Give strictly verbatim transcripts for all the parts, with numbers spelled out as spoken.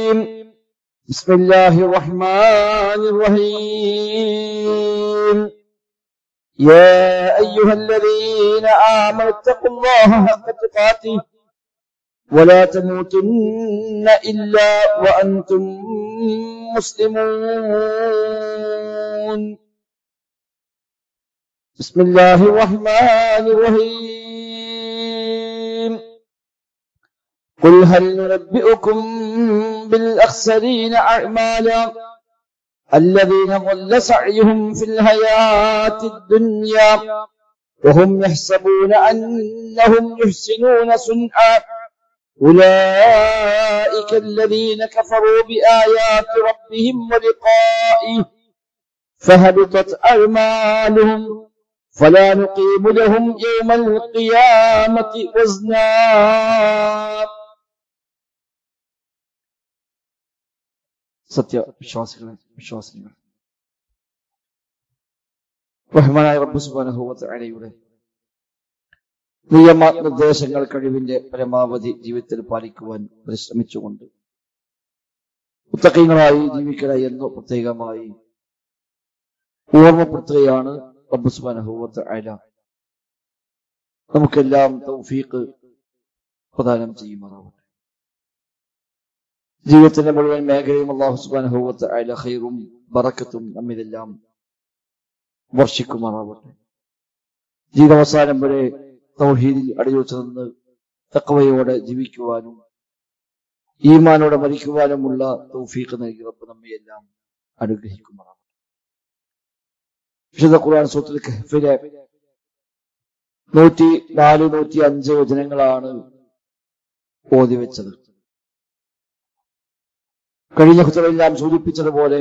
الرجيم بسم الله الرحمن الرحيم يا أيها الذين آمنوا اتقوا الله حق تقاته ولا تموتن إلا وأنتم مسلمون بسم الله الرحمن الرحيم قل هل ننبئكم بالأخسرين أعمالا الذين ضل سعيهم في الحياة الدنيا وهم يحسبون أنهم يحسنون صنعا أولئك الذين كفروا بآيات ربهم ولقائه فهبطت أعمالهم فلا نقيم لهم يوم القيامة وزنا. സത്യ വിശ്വാസികളെ വിശ്വാസികൾ റഹ്മാനായ റബ്ബ് സുബ്ഹാനഹു വ തആലയുടെ നിയമ നിർദ്ദേശങ്ങൾ കഴിവിന്റെ പരമാവധി ജീവിതത്തിൽ പാലിക്കുവാൻ പരിശ്രമിച്ചുകൊണ്ട് മുത്തഖീങ്ങളായി ജീവിക്കണേ എന്ന് പ്രത്യേകമായി ഓർമ്മപ്പെടുത്തുകയാണ് റബ്ബ് സുബ്ഹാനഹു വ തആല നമുക്കെല്ലാം തൗഫീഖ് പ്രദാനം ചെയ്യുമാറാവട്ടെ. ജീവിതത്തിന്റെ മുഴുവൻ മേഖലയും അല്ലാഹു സുബ്ഹാനഹു വ തആല ഖൈറും ബറക്കത്തും നമ്മിലെല്ലാം വർഷിക്കുമാറാവട്ടെ. ജീവിതാവസാനം വരെ തൗഹീദിൽ അടിയുറച്ചു നിന്ന് തഖ്വയോടെ ജീവിക്കുവാനും ഈമാനോടെ മരിക്കുവാനുമുള്ള തൗഫീഖ് നൽകി റബ്ബ് നമ്മയെല്ലാം അനുഗ്രഹിക്കുമാറാവട്ടെ. വിശുദ്ധ ഖുർആൻ സൂറത്തുൽ കഹ്ഫിലെ നൂറ്റി നാല് നൂറ്റി അഞ്ച് വചനങ്ങളാണ് ഓതി വെച്ചത്. കഴിഞ്ഞ ഖുതുബയിലെല്ലാം സൂചിപ്പിച്ചതുപോലെ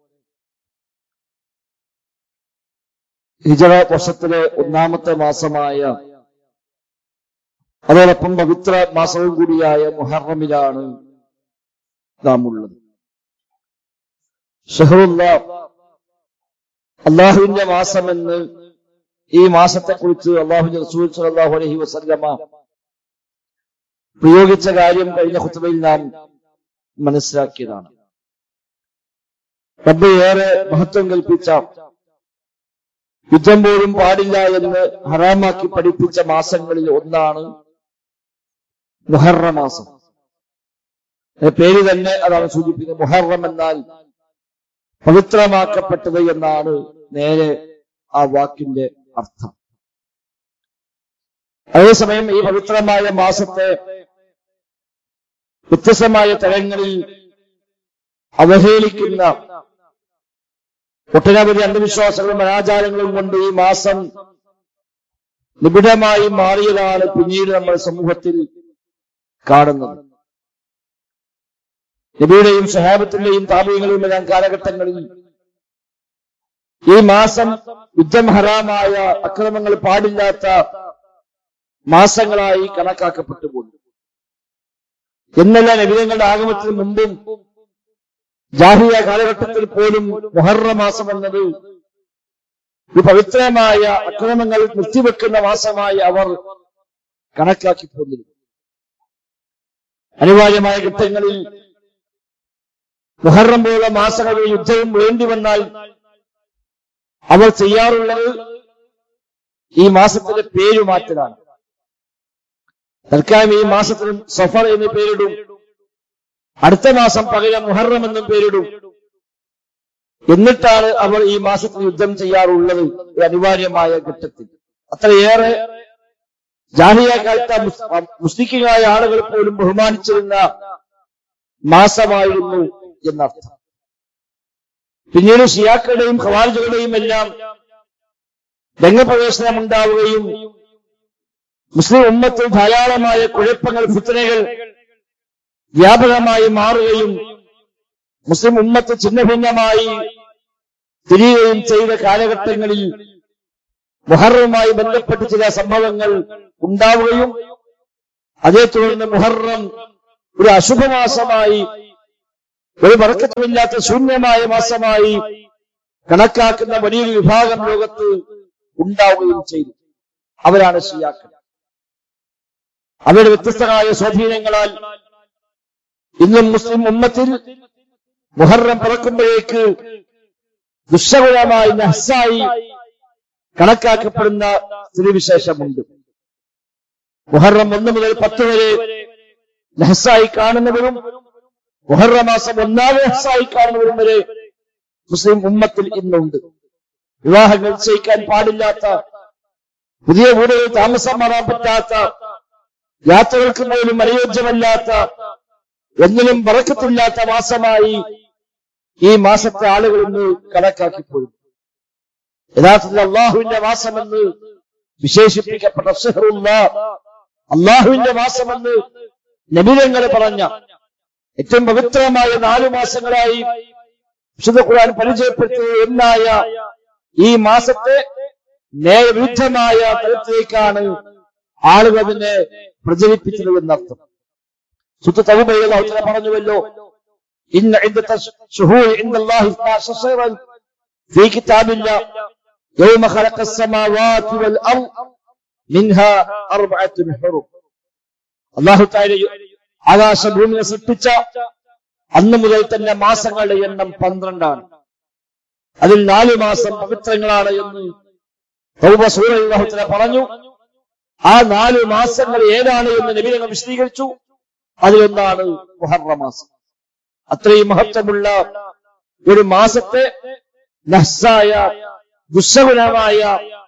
ഹിജറ വർഷത്തിലെ ഒന്നാമത്തെ മാസമായ അതോടൊപ്പം പവിത്ര മാസവും കൂടിയായ മുഹറമിലാണ് നാം ഉള്ളത്. ഷഹറുല്ലാഹ് അള്ളാഹുവിന്റെ മാസമെന്ന് ഈ മാസത്തെക്കുറിച്ച് അള്ളാഹുവിന്റെ റസൂൽ സ്വല്ലല്ലാഹു അലൈഹി വസല്ലമ പ്രയോഗിച്ച കാര്യം കഴിഞ്ഞ ഖുതുബയിൽ നാം മനസ്സിലാക്കിയതാണ്. റബ്ബ് ഏറെ മഹത്വം കൽപ്പിച്ച, യുദ്ധം പോലും പാടില്ല എന്ന് ഹറാമാക്കി പഠിപ്പിച്ച മാസങ്ങളിൽ ഒന്നാണ് മുഹറം മാസം. പേര് തന്നെ അതാണ് സൂചിപ്പിക്കുന്നത്. മുഹറം എന്നാൽ പവിത്രമാക്കപ്പെട്ടത് എന്നാണ് നേരെ ആ വാക്കിന്റെ അർത്ഥം. അതേസമയം ഈ പവിത്രമായ മാസത്തെ വ്യത്യസ്തമായ തലങ്ങളിൽ അവഹേളിക്കുന്ന ഒട്ടനവധി അന്ധവിശ്വാസങ്ങളും അനാചാരങ്ങളും കൊണ്ട് ഈ മാസം നിബിഡമായി മാറിയതാണ് പിന്നീട് നമ്മൾ സമൂഹത്തിൽ കാണുന്നത്. നബിയുടെയും സ്വഹാബത്തിന്റെയും താബീങ്ങളുടെയും എല്ലാം കാലഘട്ടങ്ങളിൽ ഈ മാസം യുദ്ധം ഹറാമായ അക്രമങ്ങൾ പാടില്ലാത്ത മാസങ്ങളായി കണക്കാക്കപ്പെട്ടു പോകുന്നു. എന്നല്ല നബിയുടെ ആഗമനത്തിന് മുമ്പും ജാഹിലിയ്യ കാലഘട്ടത്തിൽ പോലും മുഹറം മാസം എന്നത് ഒരു പവിത്രമായ അക്രമങ്ങൾ നിർത്തിവെക്കുന്ന മാസമായി അവർ കണക്കാക്കി പോന്നിരുന്നു. അനിവാര്യമായ ഘട്ടങ്ങളിൽ മുഹറം പോലുള്ള മാസങ്ങളിൽ യുദ്ധവും വേണ്ടി വന്നാൽ അവർ ചെയ്യാറുള്ളത് ഈ മാസത്തിന്റെ പേര് മാറ്റലാണ്. തൽക്കാലം ഈ മാസത്തിന് സഫർ എന്ന് പേരിടും, അടുത്ത മാസം പകരം മുഹറം എന്നും പേരിടും. എന്നിട്ടാണ് അവർ ഈ മാസത്തിൽ യുദ്ധം ചെയ്യാറുള്ളത് ഒരു അനിവാര്യമായ ഘട്ടത്തിൽ. അത്രയേറെ ജാഹിലിയ്യ കാലത്തെ മുസ്ലിക്കുകളായ ആളുകൾ പോലും ബഹുമാനിച്ചിരുന്ന മാസമായിരുന്നു എന്നർത്ഥം. പിന്നീട് ഷിയാക്കളുടെയും ഖവാരിജുകളുടെയും എല്ലാം രംഗപ്രവേശനം ഉണ്ടാവുകയും മുസ്ലിം ഉമ്മത്തിൽ ധാരാളമായ കുഴപ്പങ്ങൾ, ഫിത്നകൾ വ്യാപകമായി മാറുകയും മുസ്ലിം ഉമ്മത്ത് ഛിന്നഭിന്നമായി തിരിയുകയും ചെയ്ത കാലഘട്ടങ്ങളിൽ മുഹറവുമായി ബന്ധപ്പെട്ട് ചില സംഭവങ്ങൾ ഉണ്ടാവുകയും അതേ തുടർന്ന് മുഹറം ഒരു അശുഭമാസമായി, ഒരു ബർക്കത്തുമില്ലാത്ത ശൂന്യമായ മാസമായി കണക്കാക്കുന്ന വലിയൊരു വിഭാഗം ലോകത്ത് ഉണ്ടാവുകയും ചെയ്തു. അവരാണ് ഷിയാക്കൾ. അവരുടെ വ്യത്യസ്തമായ സ്വാധീനങ്ങളാൽ ഇന്നും മുസ്ലിം ഉമ്മത്തിൽ മുഹറം പിറക്കുമ്പോഴേക്ക് ദുശ്ശകുലമായി നഹ്സായി കണക്കാക്കപ്പെടുന്ന സ്ഥിതിവിശേഷമുണ്ട്. മുഹറം ഒന്ന് മുതൽ പത്ത് വരെ നഹ്സായി കാണുന്നവരും മുഹറം മാസം ഒന്നാം നഹ്സായി കാണുന്നവരും വരെ മുസ്ലിം ഉമ്മത്തിൽ ഇന്നുണ്ട്. വിവാഹങ്ങൾ നിശ്ചയിക്കാൻ പാടില്ലാത്ത, പുതിയ വീടുകളിൽ താമസം മാറാൻ പറ്റാത്ത, യാത്രകൾക്ക് പോലും അനുയോജ്യമല്ലാത്ത, ഒന്നിനും ബറക്കത്തില്ലാത്ത മാസമായി ഈ മാസത്തെ ആളുകൾ ഇന്ന് കണക്കാക്കിപ്പോഴും. യഥാർത്ഥത്തിൽ അള്ളാഹുവിന്റെ മാസമെന്ന് വിശേഷിപ്പിക്കപ്പെട്ട ശഹ്റുല്ലാഹ്, അള്ളാഹുവിന്റെ മാസമെന്ന് നബിതങ്ങൾ പറഞ്ഞ ഏറ്റവും പവിത്രമായ നാലു മാസങ്ങളായി വിശുദ്ധ ഖുർആൻ പരിചയപ്പെടുത്തിയ ഒന്നായ ഈ മാസത്തെ നേർവിരുദ്ധമായ തലത്തിലേക്കാണ് ആളുകൾ അതിനെ പ്രചരിപ്പിച്ചത് എന്നർത്ഥം. സുത്ത് തൗബയിൽ അല്ലാഹു പറഞ്ഞുവല്ലോ, ഇന്ന ഇദ്ദത ശുഹൂരി ഇൻദല്ലാഹി ഇസ്നാഅശറ ശഹ്റൻ ഫീ കിതാബില്ലാഹ് യൗമ ഖലഖസ് സമാവാതി വൽ അർദ് മിൻഹാ അർബഅത്തുൻ ഹുറും. അല്ലാഹു തആല ആകാശഭൂമിയെ സൃഷ്ടിച്ച അന്ന് മുതൽ തന്നെ മാസങ്ങളുടെ എണ്ണം പന്ത്രണ്ടാണ്. അതിൽ നാലു മാസം പവിത്രങ്ങളാണ് എന്ന് തൗബ സൂറയിൽ അല്ലാഹു തആല പറഞ്ഞു. ആ നാലു മാസങ്ങൾ ഏതാണ് എന്ന് നബി തങ്ങൾ വിശദീകരിച്ചു. അതിലൊന്നാണ് മുഹറം മാസം. അത്രയും മഹത്വമുള്ള ഒരു മാസത്തെ നഹ്സായ ദുശ്ശകുലമായ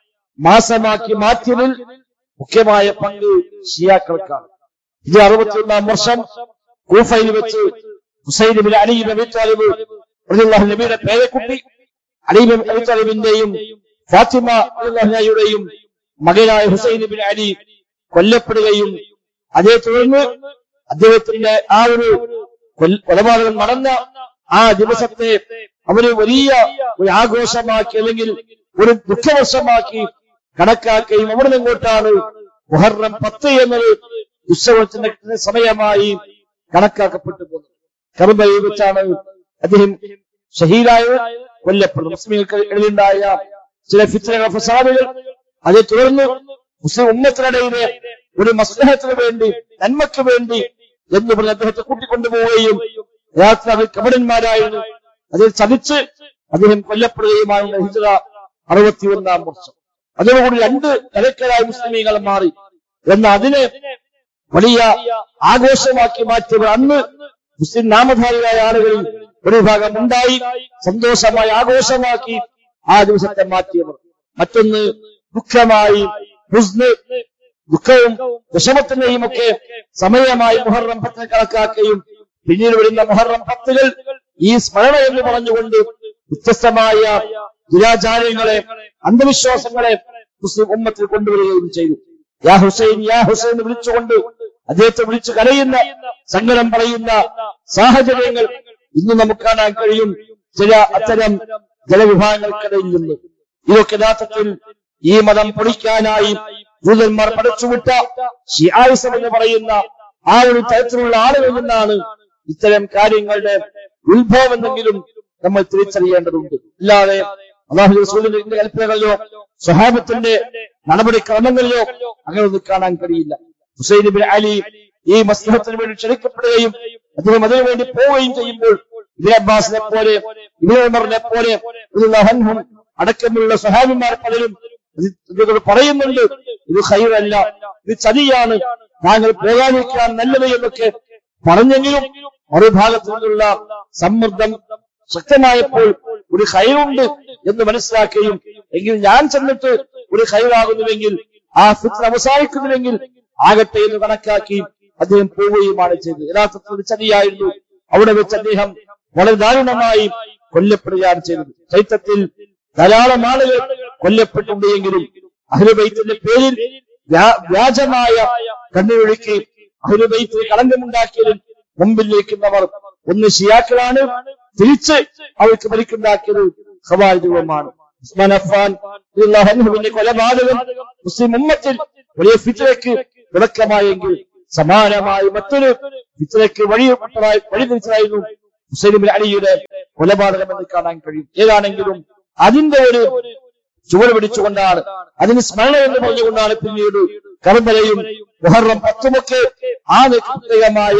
മാസമാക്കി മാറ്റിയതിൽ മുഖ്യമായ പങ്ക് ഷിയാക്കൾക്കാണ്. ഇത് അറുപത്തിയൊന്നാം വർഷം കൂഫയിൽ വെച്ച് ഹുസൈൻ ബിൻ അലി ബിൻ അബീ ത്വാലിബ് റളിയല്ലാഹു അൻഹു നബിയുടെ പേരക്കുട്ടി അലി ബിൻ അബീ ത്വാലിബിന്റെയും ഫാത്തിമ റളിയല്ലാഹു അൻഹയുടെയും മകനായ ഹുസൈൻ ബിൻ അലി കൊല്ലപ്പെടുകയും അതേ തുടർന്ന് അദ്ദേഹത്തിന്റെ ആ ഒരു കൊലപാതകം നടന്ന ആ ദിവസത്തെ അവര് വലിയ ഒരു ആഘോഷമാക്കി അല്ലെങ്കിൽ ഒരു ദുഃഖവർഷമാക്കി കണക്കാക്കുകയും അവിടെ നിങ്ങോട്ടാണ് മുഹറം പത്ത് എന്നത് ഉത്സവത്തിന്റെ സമയമായി കണക്കാക്കപ്പെട്ടു പോകുന്നത്. കർബലയിൽ വെച്ചാണ് അദ്ദേഹം ഷഹീദായത്, കൊല്ലപ്പെടുന്നത്. മുസ്ലിങ്ങൾക്ക് ഇടയിലുണ്ടായ ചില ഫിത്നകൾ, ഫസാദുകൾ, അതേ തുടർന്ന് മുസ്ലിം ഉമ്മത്തിനിടയിലെ ഒരു മസ്ലഹത്തിന് വേണ്ടി, നന്മയ്ക്ക് വേണ്ടി എന്ന് പറഞ്ഞ് അദ്ദേഹത്തെ കൂട്ടിക്കൊണ്ടുപോവുകയും യഥാർത്ഥത്തിൽ അവർ കപടന്മാരായിരുന്നു, അതിൽ ചതിച്ച് അദ്ദേഹം കൊല്ലപ്പെടുകയുമാണ്. ഹിജ്റ അറുപത്തിയൊന്നാം വർഷം. അതോടുകൂടി രണ്ട് തലക്കരായ മുസ്ലിമീങ്ങൾ മാറി. എന്നാൽ അതിനെ വലിയ ആഘോഷമാക്കി മാറ്റിയവർ അന്ന് മുസ്ലിം നാമധാരികളായ ആളുകളിൽ ഒരു വിഭാഗം ഉണ്ടായി സന്തോഷമായി ആഘോഷമാക്കി ആ ദിവസത്തെ മാറ്റിയവർ. മറ്റൊന്ന് ദുഃഖമായി, ഹുസ്ന്, ദുഃഖവും വിഷമത്തിന്റെയും ഒക്കെ സമയമായി മുഹറം പത്തിനെ കണക്കാക്കുകയും പിന്നീട് വരുന്ന മുഹറം പത്തുകൾ ഈ സ്മരണ എന്ന് പറഞ്ഞുകൊണ്ട് വ്യത്യസ്തമായ ദുരാചാരങ്ങളെ, അന്ധവിശ്വാസങ്ങളെ മുസ്ലിം ഉമ്മത്തിൽ കൊണ്ടുവരികയും ചെയ്തു. യാ ഹുസൈൻ യാ ഹുസൈൻ എന്ന് വിളിച്ചുകൊണ്ട് അദ്ദേഹത്തെ വിളിച്ചു കരയുന്ന, സങ്കടം പറയുന്ന സാഹചര്യങ്ങൾ ഇന്ന് നമുക്ക് കാണാൻ കഴിയും ചില അത്തരം ജനവിഭാഗങ്ങൾക്കിടയിൽ നിന്ന്. ഇതൊക്കെ യഥാർത്ഥത്തിൽ ഈ മതം പൊളിക്കാനായി ജൂതന്മാർ പടച്ചുവിട്ട ശിആയിസം എന്ന് പറയുന്ന ആ ഒരു തരത്തിലുള്ള ആളുകളിൽ നിന്നാണ് ഇത്തരം കാര്യങ്ങളുടെ ഉത്ഭവം എന്നെങ്കിലും നമ്മൾ തിരിച്ചറിയേണ്ടതുണ്ട്. അല്ലാതെ അല്ലാഹു റസൂലിന്റെ കൽപ്പനകളിലോ സ്വഹാബത്തിന്റെ നടപടിക്രമങ്ങളിലോ അങ്ങനെ ഒന്നും കാണാൻ കഴിയില്ല. ഹുസൈൻ ബിൻ അലി ഈ മസ്ലഹത്തിന് വേണ്ടി ക്ഷണിക്കപ്പെടുകയും അദ്ദേഹം അതിനു വേണ്ടി പോവുകയും ചെയ്യുമ്പോൾ ഇബ്നു അബ്ബാസിനെ പോലെ, ഇബ്നു ഉമറിനെ പോലെ അടക്കമുള്ള സ്വഹാബിമാർ പലരും ഇത് പറയുന്നുണ്ട്, ഇത് ഖൈറല്ല, ഇത് ചതിയാണ്, താങ്കൾ പോകാതിരിക്കാൻ നല്ലത് എന്നൊക്കെ പറഞ്ഞെങ്കിലും മറുഭാഗത്തു നിന്നുള്ള സമ്മർദ്ദം ശക്തമായപ്പോൾ ഒരു ഖൈറുണ്ട് എന്ന് മനസ്സിലാക്കുകയും എങ്കിൽ ഞാൻ ചെന്നിട്ട് ഒരു ഖൈറാകുന്നുവെങ്കിൽ, ആ ഫിത്ന അവസാനിക്കുന്നുവെങ്കിൽ ആകട്ടെ എന്ന് കണക്കാക്കി അദ്ദേഹം പോവുകയുമാണ് ചെയ്തത്. യഥാർത്ഥത്തിൽ ചതിയായിരുന്നു. അവിടെ വെച്ച് അദ്ദേഹം വളരെ ദാരുണമായി കൊല്ലപ്പെടുകയാണ് ചെയ്തത്. ചരിത്രത്തിൽ ധാരാളം ആളുകൾ കൊല്ലപ്പെട്ടുണ്ട് എങ്കിലും അഹ്ലുബൈത്തിന്റെ പേരിൽ വ്യാജമായ കണ്ണീരൊഴുക്കി അഹ്ലുബൈത്തിന് കളങ്കമുണ്ടാക്കിയതിൽ മുമ്പിൽ നിൽക്കുന്നവർ ഒന്ന് ശിയാക്കളാണ്, തിരിച്ച് അവർക്ക് പരിക്കുണ്ടാക്കിയത് ഖവാരിജുമാണ്. ഉസ്മാൻ അഫ്ഫാൻ റളിയല്ലാഹു അൻഹുവിന്റെ കൊലപാതകം മുസ്ലിം ഉമ്മത്തിൽ വലിയ ഫിത്നയ്ക്ക് തുടക്കമായെങ്കിൽ സമാനമായി മറ്റൊരു ഫിത്നയ്ക്ക് വഴിപ്പെട്ടതായി വഴി തിരിച്ചതായിരുന്നു ഹുസൈൻ ബിൻ അലിയുടെ കൊലപാതകം എന്ന് കാണാൻ കഴിയും. ഏതാണെങ്കിലും അതിന്റെ ഒരു ചുവട് പിടിച്ചുകൊണ്ടാണ്, അതിന് സ്മരണ എന്ന് പറഞ്ഞുകൊണ്ടാണ് പിന്നീട് കർബലയും മുഹറം പത്തുമൊക്കെ ആ പ്രത്യേകമായ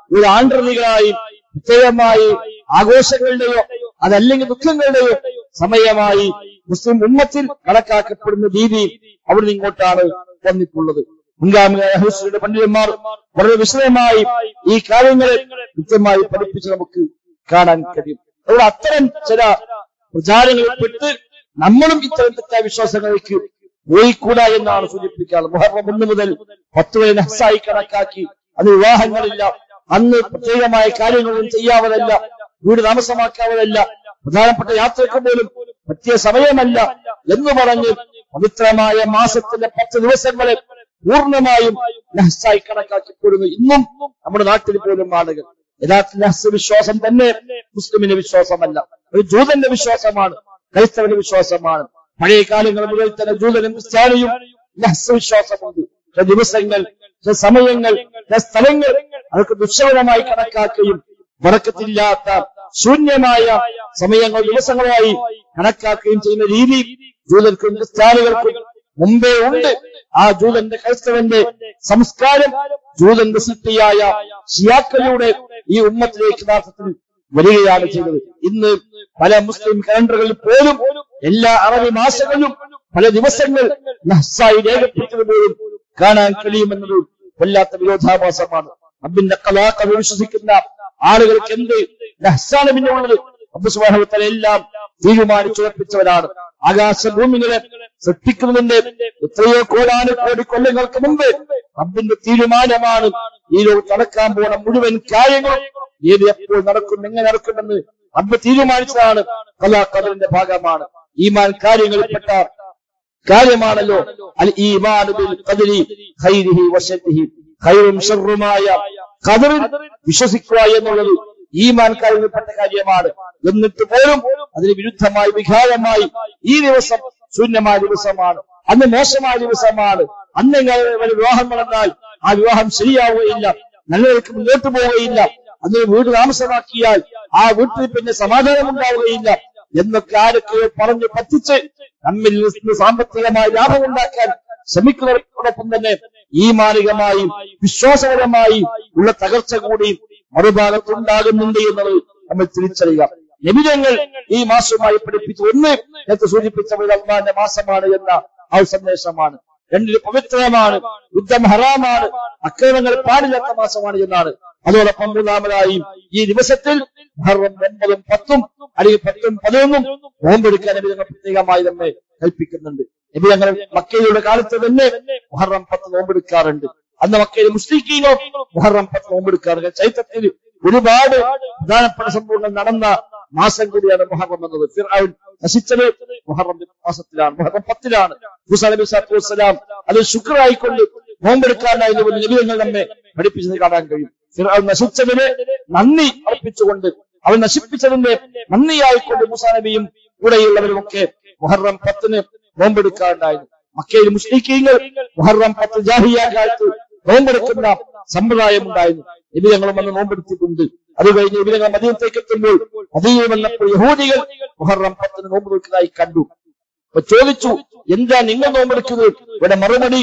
ഒരു ആണ്ടറികളായി പ്രത്യേകമായി ആഘോഷങ്ങളുടെയോ അതല്ലെങ്കിൽ ദുഃഖങ്ങളുടെയോ സമയമായി മുസ്ലിം ഉമ്മത്തിൽ കണക്കാക്കപ്പെടുന്ന രീതി അവിടുന്ന് ഇങ്ങോട്ടാണ് വന്നിട്ടുള്ളത്. മുൻഗാമിയായ അഹ്ലുസുന്നയുടെ പണ്ഡിതന്മാർ വളരെ വിശദമായി ഈ കാര്യങ്ങളെ കൃത്യമായി പഠിപ്പിച്ച് നമുക്ക് കാണാൻ കഴിയും. അതുകൊണ്ട് അത്തരം ചില പ്രചാരങ്ങളിൽപ്പെട്ട് നമ്മളും ഇത്തരം തെറ്റായ വിശ്വാസങ്ങൾക്ക് പോയിക്കൂടാ എന്നാണ് സൂചിപ്പിക്കാറ്. മുഹറം ഒന്ന് മുതൽ പത്ത് വരെ നഹ്സായി കണക്കാക്കി അത് വിവാഹങ്ങളില്ല, അന്ന് പ്രത്യേകമായ കാര്യങ്ങളൊന്നും ചെയ്യാവതല്ല, വീട് താമസമാക്കാവതല്ല, പ്രധാനപ്പെട്ട യാത്രയ്ക്ക് പോലും പറ്റിയ സമയമല്ല എന്ന് പറഞ്ഞ് പവിത്രമായ മാസത്തിന്റെ പത്ത് ദിവസങ്ങളെ പൂർണ്ണമായും നഹ്സായി കണക്കാക്കിപ്പോരുന്നു. ഇന്നും നമ്മുടെ നാട്ടിൽ പോലും ആളുകൾ യഥാർത്ഥ നഹ്സ് വിശ്വാസം തന്നെ മുസ്ലിമിന്റെ വിശ്വാസമല്ല, ഒരു ജൂതന്റെ വിശ്വാസമാണ്, ക്രൈസ്തവന്റെ വിശ്വാസമാണ്. പഴയ കാലങ്ങൾ മുതൽ തന്നെ ജൂതനും ക്രിസ്ത്യാനിയും നഹ്സ് വിശ്വാസമുണ്ട്. ചില ദിവസങ്ങൾ, ചില സമയങ്ങൾ, ചില സ്ഥലങ്ങൾ അതൊക്കെ ദുശ്ശകരമായി കണക്കാക്കുകയും ബറക്കത്തില്ലാത്ത ശൂന്യമായ സമയങ്ങൾ ദിവസങ്ങളായി കണക്കാക്കുകയും ചെയ്യുന്ന രീതി ജൂതർക്കും ക്രിസ്ത്യാനികൾക്കും മുമ്പേ ഉണ്ട്. ആ ജൂതന്റെ ക്രൈസ്തവന്റെ സംസ്കാരം ജൂതന്റെ സൃഷ്ടിയായ ഷിയാക്കളിലൂടെ ഈ ഉമ്മത്തിലേക്ക് യഥാർത്ഥത്തിൽ വരികയാണ് ചെയ്തത്. ഇന്ന് പല മുസ്ലിം കലണ്ടറുകളിൽ പോലും എല്ലാ അറബി മാസങ്ങളിലും പല ദിവസങ്ങൾ നഹ്സായി രേഖപ്പെടുത്തുന്നത് പോലും കാണാൻ കഴിയുമെന്നത് വല്ലാത്ത വിരോധാഭാസമാണ്. റബ്ബിന്റെ ഖലാഖ് വിശ്വസിക്കുന്ന ആളുകൾക്ക് എന്ത് നഹ്സാണ് പിന്നെ ഉള്ളത്? റബ്ബ് സുബ്ഹാനഹു വ തആല എല്ലാം തീരുമാനിച്ചുറപ്പിച്ചവരാണ്. ആകാശഭൂമികളെ സൃഷ്ടിക്കുന്നതിന്റെ എത്രയോ കോടാനു കോടി കൊല്ലങ്ങൾക്ക് മുമ്പ് റബ്ബിന്റെ തീരുമാനമാണ് ഈ ലോകത്ത് നടക്കാൻ പോണ മുഴുവൻ കാര്യങ്ങളും ഏത് എപ്പോൾ നടക്കും, എങ്ങനെ നടക്കുമെന്ന് റബ്ബ് തീരുമാനിച്ചതാണ്. ഖലാഖിന്റെ ഭാഗമാണ്. ഈമാൻ കാര്യങ്ങളിൽപ്പെട്ട കാര്യമാണല്ലോ അൽ ഈമാനു ബിൽ ഖദരി ഖൈരിഹി വശർരിഹി. ഖൈറും ശർറുമായ ഖദറിൽ വിശ്വസിക്കുക എന്നുള്ളത് ഈമാൻ കാര്യങ്ങളിൽപ്പെട്ട കാര്യമാണ്. എന്നിട്ട് പോലും അതിന് വിരുദ്ധമായി വിഘാതമായി ഈ ദിവസം ശൂന്യമായ ദിവസമാണ്, അന്ന് മോശമായ ദിവസമാണ്, അന്ന് വല്ല വിവാഹം നടന്നാൽ ആ വിവാഹം ശരിയാവുകയില്ല, നല്ലവർക്ക് മുന്നോട്ട് പോവുകയില്ല, അന്ന് വീട് താമസമാക്കിയാൽ ആ വീട്ടിൽ പിന്നെ സമാധാനം ഉണ്ടാവുകയില്ല എന്നൊക്കെ ആരൊക്കെയോ പറഞ്ഞു പറ്റിച്ച് നമ്മിൽ നിന്ന് സാമ്പത്തികമായി ലാഭം ഉണ്ടാക്കാൻ ശ്രമിക്കുന്നതോടൊപ്പം തന്നെ ഈമാനികമായി വിശ്വാസപരമായി ഉള്ള തകർച്ച കൂടി മറുഭാഗത്തുണ്ടാകുന്നുണ്ട് എന്നത് നമ്മൾ തിരിച്ചറിയുക. നബിതങ്ങൾ ഈ മാസവുമായി പഠിപ്പിച്ചു. ഒന്ന്, നേരത്തെ സൂചിപ്പിച്ച അല്ലാഹുവിന്റെ മാസമാണ് എന്ന ആ സന്ദേശമാണ്. രണ്ടിന് പവിത്രമാണ്, യുദ്ധം ഹറാമാണ്, അക്രമങ്ങൾ പാടില്ലാത്ത മാസമാണ് എന്നാണ്. അതോടൊപ്പം മൂന്നാമതായി ഈ ദിവസത്തിൽ മുഹറം ഒമ്പതും പത്തും അല്ലെങ്കിൽ പത്തും പതിനൊന്നും നോമ്പെടുക്കാൻ നബിതങ്ങൾ പ്രത്യേകമായി നമ്മെ കൽപ്പിക്കുന്നുണ്ട്. നബിതങ്ങൾ മക്കയുടെ കാലത്ത് തന്നെ മുഹറം പത്ത് നോമ്പെടുക്കാറുണ്ട്. അന്ന് മക്കയിൽ മുസ്ലിക്കീനോ മുഹറം പത്ത് നോമ്പെടുക്കാറുണ്ട്. ചരിത്രത്തിൽ ഒരുപാട് പ്രധാനപ്പെട്ട സംഭവങ്ങൾ നടന്ന മാസം കൂടിയാണ് മുഹറം എന്നത്. ഫിർഔൻ നശിച്ചത് മുഹറം മാസത്തിലാണ്, മുഹറം പത്തിലാണ്. മൂസാ നബി സ്വല്ലല്ലാഹു അലൈഹി വസല്ലം അത് ശുക്റായിക്കൊണ്ട് നോമ്പെടുക്കാനായിരുന്നു നബിതങ്ങൾ നമ്മെ പഠിപ്പിച്ചത് കാണാൻ കഴിയും. ഫിർഔൻ നശിച്ചതിന് നന്ദി അർപ്പിച്ചുകൊണ്ട്, അവൻ നശിപ്പിച്ചതിന്റെ നന്ദിയായിക്കൊണ്ട് മൂസാ നബിയും കൂടെയുള്ളവരും ഒക്കെ മുഹറം പത്തിന് നോമ്പെടുക്കാറുണ്ടായിരുന്നു. മക്കയിൽ മുസ്ലിക്കീങ്ങൾ മുഹറം പത്ത് ജാഹിലിയ്യ കാലത്ത് നോമ്പെടുക്കുന്ന സമ്പ്രദായം ഉണ്ടായിരുന്നു. നബിതങ്ങളും വന്ന് നോമ്പെടുത്തിട്ടുണ്ട്. അത് കഴിഞ്ഞ് നബിതങ്ങൾ മദീനത്തേക്ക് എത്തുമ്പോൾ മദീനയിൽ വന്നപ്പോൾ യഹൂദികൾ മുഹറം പത്തിന് നോമ്പ് നോക്കുന്നതായി കണ്ടു. അപ്പൊ ചോദിച്ചു, എന്താ നിങ്ങൾ നോമ്പെടുക്കുന്നത്? ഇവിടെ മറുപടി,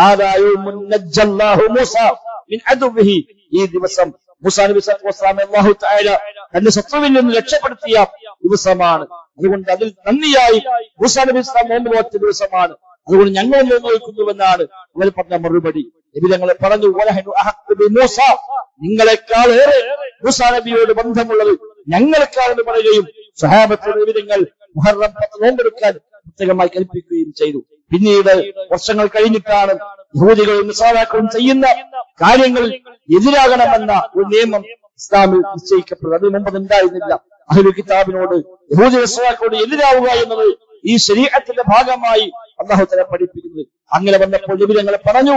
ഈ ദിവസം മൂസാ നബി സ്വല്ലല്ലാഹു അലൈഹി വസല്ലം അല്ലാഹു തആല തന്റെ ശത്രുവിൽ നിന്ന് രക്ഷപ്പെടുത്തിയ ദിവസമാണ്. അതുകൊണ്ട് അതിൽ നന്ദിയായി മൂസാ നബി സ്വല്ലല്ലാഹു അലൈഹി വസല്ലം നോമ്പ് നോക്കിയ ദിവസമാണ്. അതുകൊണ്ട് ഞങ്ങൾ നോമ്പ് നോക്കുന്നുവെന്നാണ് അവർ പറഞ്ഞ മറുപടി. നബി തങ്ങളെ പറഞ്ഞു, നിങ്ങളെക്കാളേറെ മൂസാ നബിയോട് ബന്ധമുള്ളത് ഞങ്ങളെക്കാളെന്ന് പറയുകയും സ്വഹാബത്തോട് നബി തങ്ങൾ മുഹറം പത്ത് നോമ്പെടുക്കാൻ പ്രത്യേകമായി കൽപ്പിക്കുകയും ചെയ്തു. പിന്നീട് വർഷങ്ങൾ കഴിഞ്ഞിട്ടാണ് യഹൂദികളും നസാറാക്കളും ചെയ്യുന്ന കാര്യങ്ങളിൽ എതിരാകണമെന്ന ഒരു നിയമം ഇസ്ലാമിൽ നിശ്ചയിക്കപ്പെടുന്നത്. അതിന് മുമ്പ് ഉണ്ടായിരുന്നില്ല. അഹ്ലുൽ കിതാബിനോട് യഹൂദി നസാറാക്കളോട് എതിരാവുക എന്നത് ഈ ശരീഅത്തിന്റെ ഭാഗമായി അല്ലാഹു തആല പഠിപ്പിക്കുന്നത്. അങ്ങനെ വന്നപ്പോൾ നബി തങ്ങളെ പറഞ്ഞു,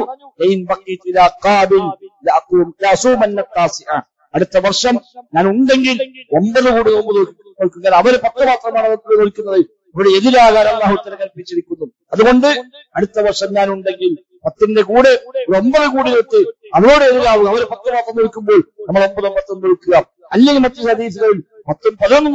അടുത്ത വർഷം ഞാൻ ഉണ്ടെങ്കിൽ ഒമ്പത് കൂടി നോമ്പ് നോക്കുക. അവര് പത്ത് മാത്രമാണ് നോക്കുന്നത്. ഇവിടെ എതിരാകാൻ അല്ലാഹു തആല കൽപ്പിച്ചിരിക്കുന്നു. അതുകൊണ്ട് അടുത്ത വർഷം ഞാൻ ഉണ്ടെങ്കിൽ പത്തിന്റെ കൂടെ ഒമ്പത് കൂടി വെച്ച് അവരോട് എതിരാവുക. അവർ പത്ത് മാത്രം നോക്കുമ്പോൾ നമ്മൾ ഒമ്പതും പത്തും നോക്കുക. അല്ലെങ്കിൽ മറ്റു ഹദീസുകളിൽ പത്തും പതിനൊന്നും